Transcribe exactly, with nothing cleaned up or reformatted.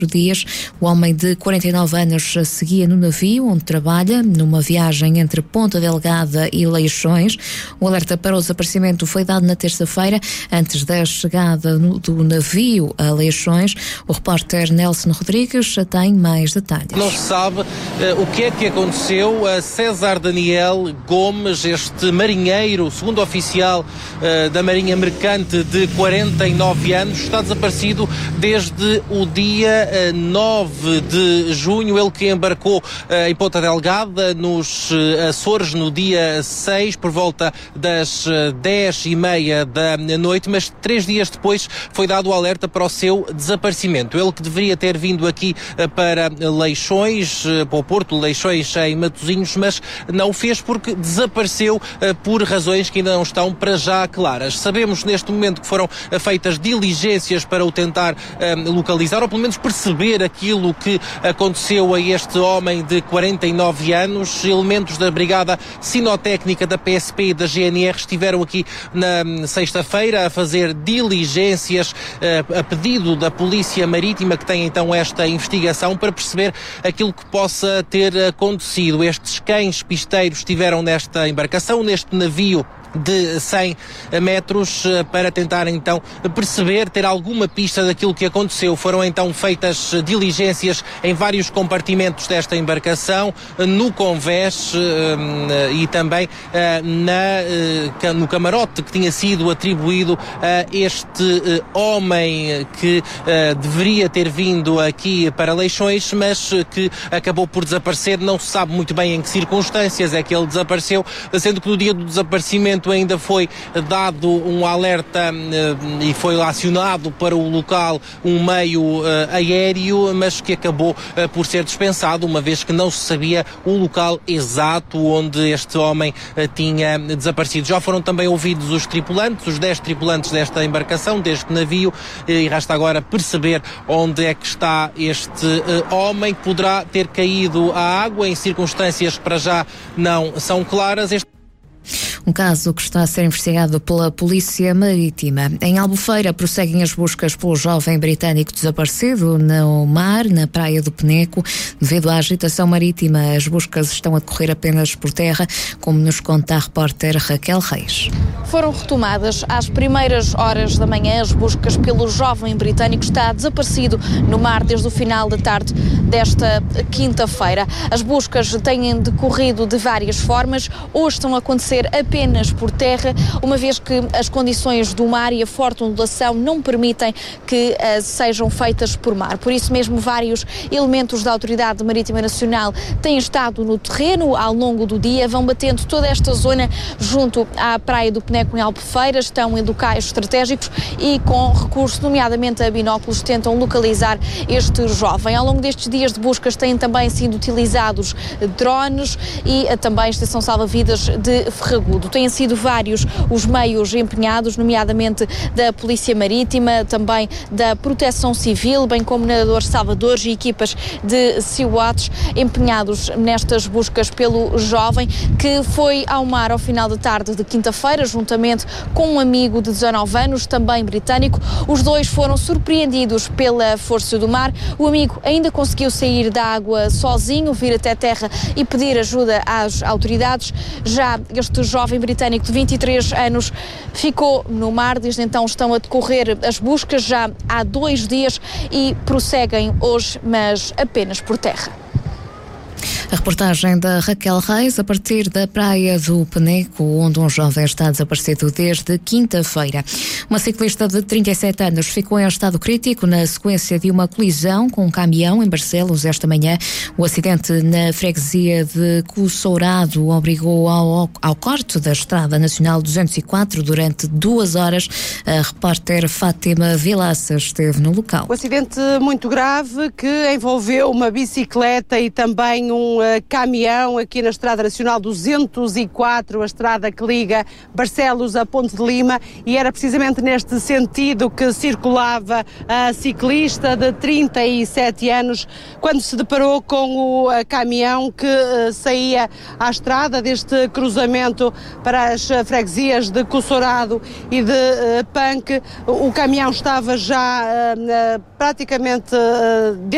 dias. O homem de quarenta e nove anos seguia no navio onde trabalha, numa viagem entre Ponta Delgada e Leixões. O alerta para o desaparecimento foi dado na terça-feira, antes da chegada no, do navio a Leixões. O repórter Nelson Rodrigues tem mais detalhes. Não se sabe uh, o que é que aconteceu a César Daniel Gomes, este marinheiro, segundo oficial uh, da Marinha Mercante, de quarenta e nove anos, está desaparecido desde o dia nove de junho, ele que embarcou uh, em Ponta Delgada, nos uh, Açores, no dia seis, por volta das uh, dez e meia da noite, mas três dias depois foi dado o alerta para o seu desaparecimento. Ele que deveria ter vindo aqui uh, para Leixões, uh, para o Porto Leixões, em Matosinhos, mas não o fez porque desapareceu uh, por razões que ainda não estão para já claras. Sabemos neste momento que foram uh, feitas diligências para o tentar uh, localizar, ou pelo menos perceber aquilo que aconteceu a este homem de quarenta e nove anos. Elementos da Brigada Sinotécnica da P S P e da G N R estiveram aqui na sexta-feira a fazer diligências uh, a pedido da Polícia Marítima, que tem então esta investigação, para perceber aquilo que possa ter acontecido. Estes cães pisteiros estiveram nesta embarcação, neste navio de cem metros, para tentar então perceber, ter alguma pista daquilo que aconteceu. Foram então feitas diligências em vários compartimentos desta embarcação, no convés e também na, no camarote que tinha sido atribuído a este homem que deveria ter vindo aqui para Leixões, mas que acabou por desaparecer. Não se sabe muito bem em que circunstâncias é que ele desapareceu, sendo que no dia do desaparecimento ainda foi dado um alerta uh, e foi acionado para o local um meio uh, aéreo, mas que acabou uh, por ser dispensado, uma vez que não se sabia o local exato onde este homem uh, tinha desaparecido. Já foram também ouvidos os tripulantes, os dez tripulantes desta embarcação, deste navio, e resta agora perceber onde é que está este uh, homem, que poderá ter caído à água em circunstâncias que para já não são claras. Este Um caso que está a ser investigado pela Polícia Marítima. Em Albufeira prosseguem as buscas pelo jovem britânico desaparecido no mar, na Praia do Peneco. Devido à agitação marítima, as buscas estão a decorrer apenas por terra, como nos conta a repórter Raquel Reis. Foram retomadas às primeiras horas da manhã as buscas pelo jovem britânico que está desaparecido no mar desde o final da tarde desta quinta-feira. As buscas têm decorrido de várias formas. Hoje estão a acontecer apenas por terra, uma vez que as condições do mar e a forte ondulação não permitem que uh, sejam feitas por mar. Por isso mesmo, vários elementos da Autoridade Marítima Nacional têm estado no terreno ao longo do dia, vão batendo toda esta zona junto à Praia do Peneco, em Albufeira, estão em locais estratégicos e com recurso, nomeadamente a binóculos, tentam localizar este jovem. Ao longo destes dias de buscas têm também sido utilizados drones e uh, também estação salva-vidas de Ferragudo. Têm sido vários os meios empenhados, nomeadamente da Polícia Marítima, também da Proteção Civil, bem como nadadores salvadores e equipas de SEAWATCH empenhados nestas buscas pelo jovem, que foi ao mar ao final da tarde de quinta-feira, juntamente com um amigo de dezanove anos, também britânico. Os dois foram surpreendidos pela força do mar. O amigo ainda conseguiu sair da água sozinho, vir até terra e pedir ajuda às autoridades. Já este jovem britânico de vinte e três anos ficou no mar. Desde então estão a decorrer as buscas já há dois dias e prosseguem hoje, mas apenas por terra. A reportagem da Raquel Reis, a partir da Praia do Peneco, onde um jovem está desaparecido desde quinta-feira. Uma ciclista de trinta e sete anos ficou em estado crítico na sequência de uma colisão com um caminhão em Barcelos esta manhã. O acidente na freguesia de Cussourado obrigou ao, ao corte da Estrada Nacional duzentos e quatro durante duas horas. A repórter Fátima Vilaça esteve no local. Um acidente muito grave que envolveu uma bicicleta e também um uh, caminhão aqui na Estrada Nacional duzentos e quatro, a estrada que liga Barcelos a Ponte de Lima, e era precisamente neste sentido que circulava a ciclista de trinta e sete anos quando se deparou com o uh, caminhão que uh, saía à estrada deste cruzamento para as uh, freguesias de Cussourado e de uh, Panque. O caminhão estava já uh, uh, praticamente uh,